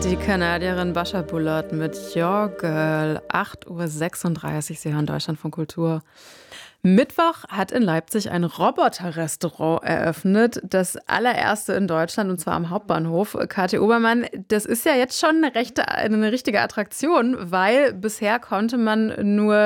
Die Kanadierin Bascha Bullard mit Your Girl, 8:36 Uhr. Sie hören Deutschlandfunk Kultur. Mittwoch hat in Leipzig ein Roboterrestaurant eröffnet, das allererste in Deutschland, und zwar am Hauptbahnhof. Kathi Obermann, das ist ja jetzt schon eine richtige Attraktion, weil bisher kannte man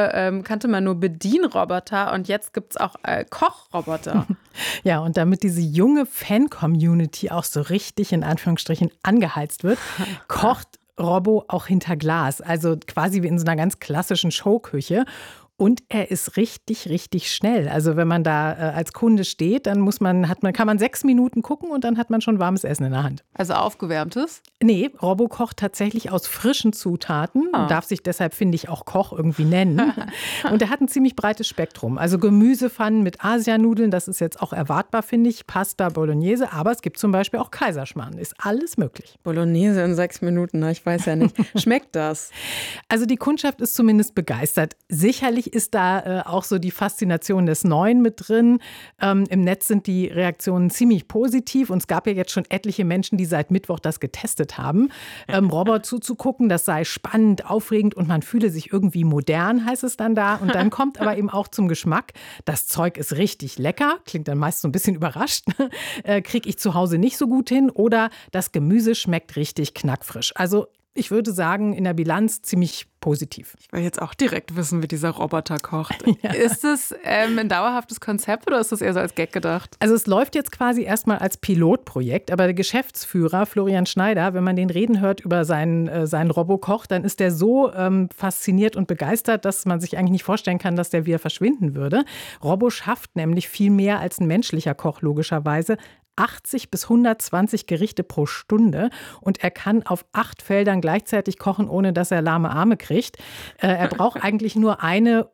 nur Bedienroboter und jetzt gibt es auch Kochroboter. Ja, und damit diese junge Fan-Community auch so richtig in Anführungsstrichen angeheizt wird, kocht Robbo auch hinter Glas, also quasi wie in so einer ganz klassischen Showküche. Und er ist richtig, richtig schnell. Also wenn man da als Kunde steht, dann kann man 6 Minuten gucken und dann hat man schon warmes Essen in der Hand. Also aufgewärmtes? Nee, Robbo kocht tatsächlich aus frischen Zutaten und darf sich deshalb, finde ich, auch Koch irgendwie nennen. Und er hat ein ziemlich breites Spektrum. Also Gemüsepfannen mit Asianudeln, das ist jetzt auch erwartbar, finde ich. Pasta, Bolognese, aber es gibt zum Beispiel auch Kaiserschmarrn. Ist alles möglich. Bolognese in 6 Minuten, ich weiß ja nicht. Schmeckt das? Also die Kundschaft ist zumindest begeistert. Sicherlich ist da auch so die Faszination des Neuen mit drin. Im Netz sind die Reaktionen ziemlich positiv und es gab ja jetzt schon etliche Menschen, die seit Mittwoch das getestet haben. Robot zuzugucken, das sei spannend, aufregend und man fühle sich irgendwie modern, heißt es dann da. Und dann kommt aber eben auch zum Geschmack. Das Zeug ist richtig lecker, klingt dann meist so ein bisschen überrascht. Kriege ich zu Hause nicht so gut hin oder das Gemüse schmeckt richtig knackfrisch. Also ich würde sagen, in der Bilanz ziemlich positiv. Ich will jetzt auch direkt wissen, wie dieser Roboter kocht. Ja. Ist es ein dauerhaftes Konzept oder ist das eher so als Gag gedacht? Also es läuft jetzt quasi erstmal als Pilotprojekt, aber der Geschäftsführer Florian Schneider, wenn man den reden hört über seinen Robokoch, dann ist der so fasziniert und begeistert, dass man sich eigentlich nicht vorstellen kann, dass der wieder verschwinden würde. Robbo schafft nämlich viel mehr als ein menschlicher Koch, logischerweise. 80 bis 120 Gerichte pro Stunde und er kann auf 8 Feldern gleichzeitig kochen, ohne dass er lahme Arme kriegt. Er braucht eigentlich nur eine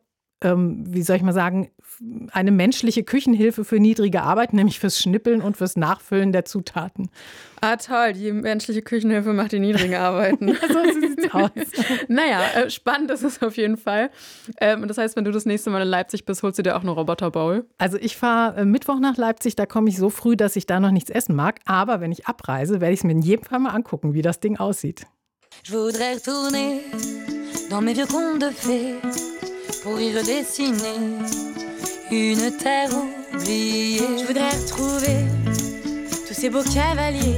menschliche Küchenhilfe für niedrige Arbeit, nämlich fürs Schnippeln und fürs Nachfüllen der Zutaten. Ah, toll, die menschliche Küchenhilfe macht die niedrigen Arbeiten. Ja, so sieht's aus. Naja, spannend ist es auf jeden Fall. Und das heißt, wenn du das nächste Mal in Leipzig bist, holst du dir auch eine Roboterbowl? Also ich fahre Mittwoch nach Leipzig, da komme ich so früh, dass ich da noch nichts essen mag. Aber wenn ich abreise, werde ich es mir in jedem Fall mal angucken, wie das Ding aussieht. Je voudrais retourner dans mes vieux contes de fées pour y redessiner une terre oubliée. Je voudrais retrouver tous ces beaux cavaliers